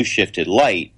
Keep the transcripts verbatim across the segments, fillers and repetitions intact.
shifted light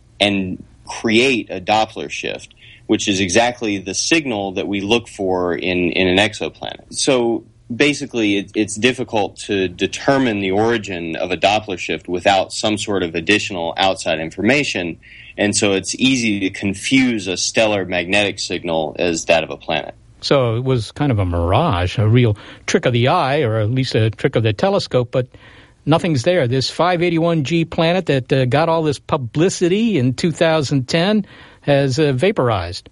and create a Doppler shift, which is exactly the signal that we look for in, in an exoplanet. So basically, it, it's difficult to determine the origin of a Doppler shift without some sort of additional outside information, and so it's easy to confuse a stellar magnetic signal as that of a planet. So it was kind of a mirage, a real trick of the eye, or at least a trick of the telescope, but nothing's there. This five eighty-one G planet that uh, got all this publicity in two thousand ten has uh, vaporized.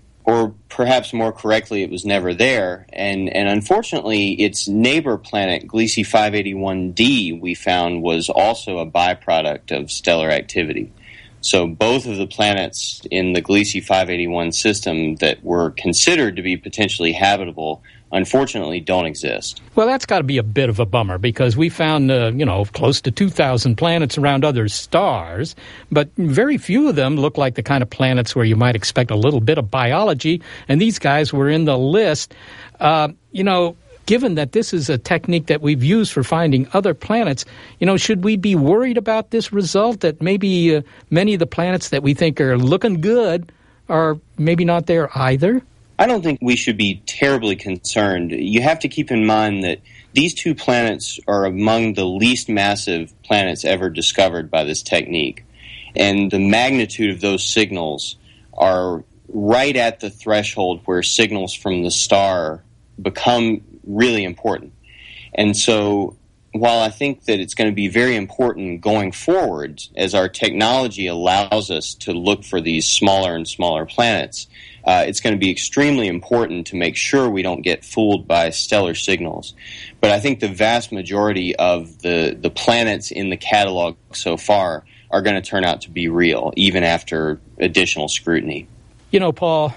Or perhaps more correctly, it was never there. And, and unfortunately, its neighbor planet, Gliese five eighty-one d, we found was also a byproduct of stellar activity. So both of the planets in the Gliese five eighty-one system that were considered to be potentially habitable, unfortunately, don't exist. Well, that's got to be a bit of a bummer, because we found, uh, you know, close to two thousand planets around other stars, but very few of them look like the kind of planets where you might expect a little bit of biology, and these guys were in the list. Uh, you know, given that this is a technique that we've used for finding other planets, you know, should we be worried about this result, that maybe uh, many of the planets that we think are looking good are maybe not there either? I don't think we should be terribly concerned. You have to keep in mind that these two planets are among the least massive planets ever discovered by this technique. And the magnitude of those signals are right at the threshold where signals from the star become really important. And so while I think that it's going to be very important going forward as our technology allows us to look for these smaller and smaller planets, uh, it's going to be extremely important to make sure we don't get fooled by stellar signals. But I think the vast majority of the, the planets in the catalog so far are going to turn out to be real, even after additional scrutiny. You know, Paul,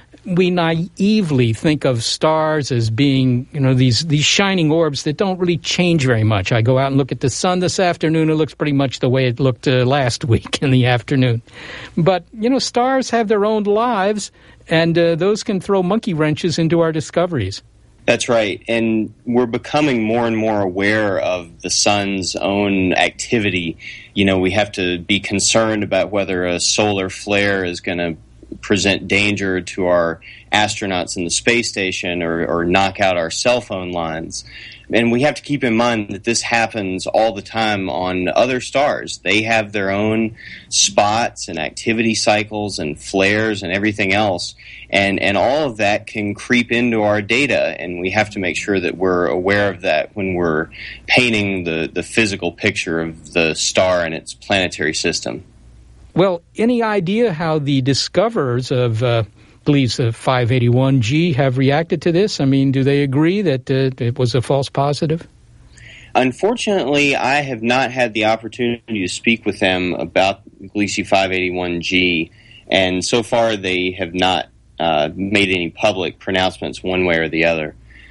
we naively think of stars as being, you know, these these shining orbs that don't really change very much. I go out and look at the sun this afternoon. It looks pretty much the way it looked uh, last week in the afternoon. But, you know, stars have their own lives, and uh, those can throw monkey wrenches into our discoveries. That's right. And we're becoming more and more aware of the sun's own activity. You know, we have to be concerned about whether a solar flare is going to present danger to our astronauts in the space station or, or knock out our cell phone lines. And we have to keep in mind that this happens all the time on other stars. They have their own spots and activity cycles and flares and everything else. And, and all of that can creep into our data, and we have to make sure that we're aware of that when we're painting the, the physical picture of the star and its planetary system. Well, any idea how the discoverers of uh, Gliese five eighty-one G have reacted to this? I mean, do they agree that uh, it was a false positive? Unfortunately, I have not had the opportunity to speak with them about Gliese five eighty-one G, and so far they have not uh, made any public pronouncements one way or the other.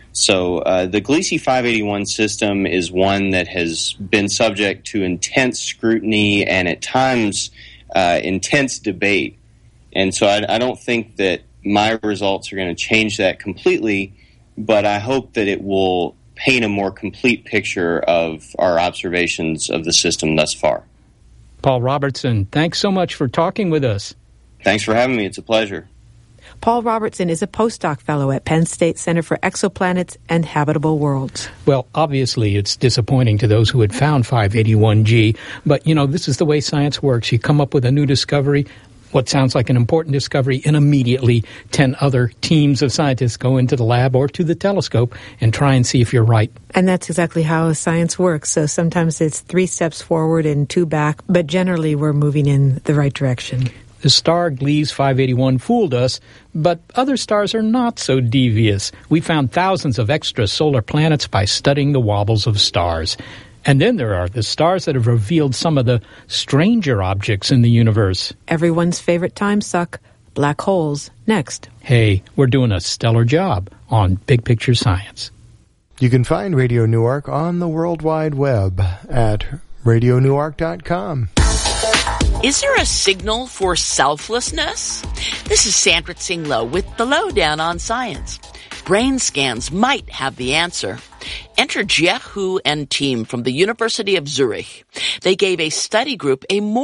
So uh, the Gliese five eighty-one system is one that has been subject to intense scrutiny and at times uh, intense debate. And so I, I don't think that my results are going to change that completely, but I hope that it will paint a more complete picture of our observations of the system thus far. Paul Robertson, thanks so much for talking with us. Thanks for having me. It's a pleasure. Paul Robertson is a postdoc fellow at Penn State Center for Exoplanets and Habitable Worlds. Well, obviously, it's disappointing to those who had found five eighty-one G, but, you know, this is the way science works. You come up with a new discovery, what sounds like an important discovery, and immediately ten other teams of scientists go into the lab or to the telescope and try and see if you're right. And that's exactly how science works. So sometimes it's three steps forward and two back, but generally we're moving in the right direction. The star Gliese five eighty-one fooled us, but other stars are not so devious. We found thousands of extra solar planets by studying the wobbles of stars. And then there are the stars that have revealed some of the stranger objects in the universe. Everyone's favorite time suck, black holes, next. Hey, we're doing a stellar job on Big Picture Science. You can find Radio Newark on the World Wide Web at radio newark dot com. Is there a signal for selflessness? This is Sandra Tsing Loh with the Lowdown on Science. brain scans might have the answer. Enter Jie Hu and team from the University of Zurich. They gave a study group a more